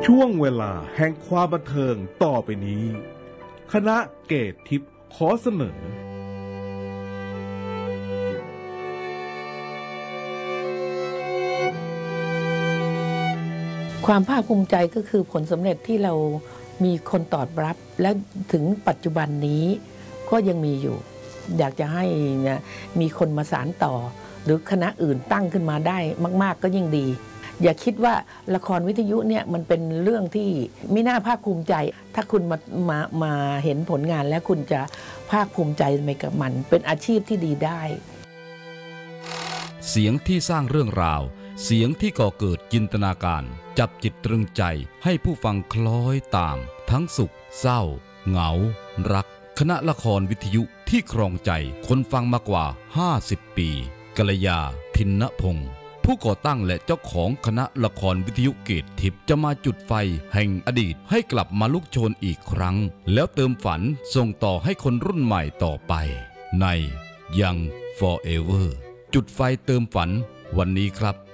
ช่วงเวลาแห่งความบันเทิงต่อไปนี้คณะเกตทิพย์ขอเสนอความภาคภูมิใจก็คือผลสำเร็จที่เรามีคนตอบรับและถึงปัจจุบันนี้ก็ยังมีอยู่อยากจะให้มีคนมาสานต่อหรือคณะอื่นตั้งขึ้นมาได้มากๆก็ยิ่งดีอย่าคิดว่าละครวิทยุเนี่ยมันเป็นเรื่องที่ไม่น่าภาคภูมิใจถ้าคุณมาเห็นผลงานแล้วคุณจะภาคภูมิใจไปกับมันเป็นอาชีพที่ดีได้เสียงที่สร้างเรื่องราวเสียงที่ก่อเกิดจินตนาการจับจิตตรึงใจให้ผู้ฟังคล้อยตามทั้งสุขเศร้าเหงารักคณะละครวิทยุที่ครองใจคนฟังมากว่า50 ปีกัลยาทินพงศ์ผู้ก่อตั้งและเจ้าของคณะละครวิทยุเกตทิพย์จะมาจุดไฟแห่งอดีตให้กลับมาลุกโชนอีกครั้งแล้วเติมฝันส่งต่อให้คนรุ่นใหม่ต่อไปใน Young Forever จุดไฟเติมฝันวันนี้ครับ